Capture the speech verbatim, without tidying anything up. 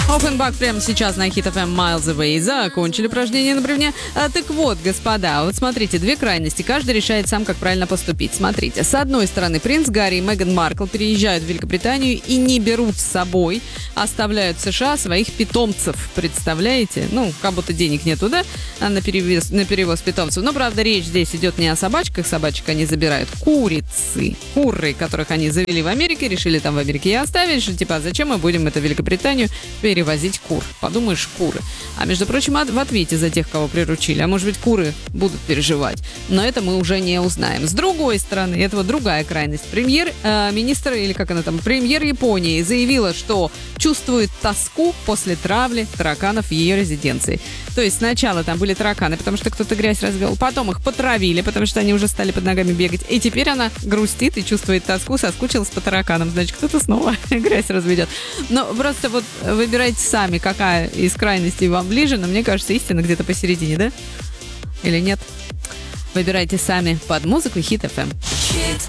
Оффенбах прямо сейчас на Hit эф эм Miles Away. Закончили упражнение на бревне. А, так вот, господа, вот смотрите, две крайности. Каждый решает сам, как правильно поступить. Смотрите, с одной стороны, принц Гарри и Меган Маркл переезжают в Великобританию и не берут с собой, оставляют в США своих питомцев. Представляете? Ну, как будто денег нету, да? На перевоз, на перевоз питомцев. Но, правда, речь здесь идет не о собачках. Собачек они забирают. Курицы. Куры, которых они завели в Америке, решили там в Америке и оставить. Что, типа, зачем мы будем это в Великобританию перевозить кур? Подумаешь, куры. А, между прочим, в ответе за тех, кого приручили. А может быть, куры будут переживать. Но это мы уже не узнаем. С другой стороны, это вот другая крайность. Премьер-министр, э, или как она там, премьер Японии заявила, что чувствует тоску после травли тараканов в ее резиденции. То есть сначала там были тараканы, потому что кто-то грязь развел. Потом их потравили, потому что они уже стали под ногами бегать. И теперь она грустит и чувствует тоску, соскучилась по тараканам. Значит, кто-то снова грязь разведет. Но просто вот выбирайте сами, какая из крайностей вам ближе. Но мне кажется, истина где-то посередине, да? Или нет? Выбирайте сами под музыку Hit эф эм. Hit